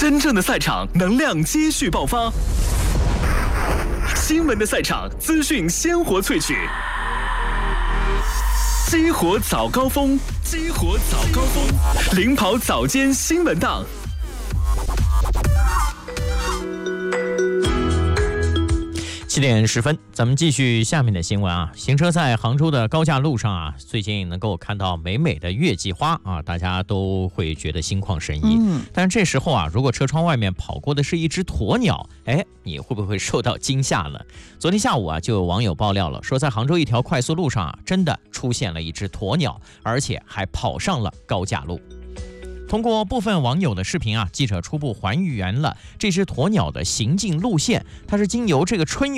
真正的赛场，能量继续爆发；新闻的赛场，资讯鲜活萃取。激活早高峰，激活早高峰，领跑早间新闻档。 7点10分，咱们继续下面的新闻啊。行车在杭州的高架路上啊，最近能够看到美美的月季花啊，大家都会觉得心旷神怡。但是这时候啊，如果车窗外面跑过的是一只鸵鸟，你会不会受到惊吓呢？昨天下午啊，就有网友爆料了，说在杭州一条快速路上啊，真的出现了一只鸵鸟，而且还跑上了高架路。通过部分网友的视频啊，记者初步还原了这只鸵鸟的行进路线，它是经由这个春